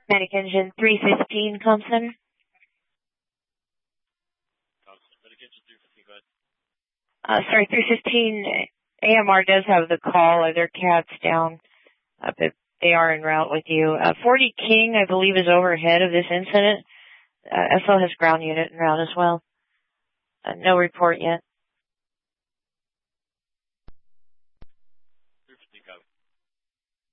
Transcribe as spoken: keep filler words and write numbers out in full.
Medic engine three fifteen, Thompson. Thompson, medic engine three fifteen, go ahead. Uh, sorry, three fifteen, A M R does have the call. Their cat's down, uh, but they are en route with you. Uh, forty King, I believe, is overhead of this incident. Uh, S L has ground unit en route as well. Uh, no report yet.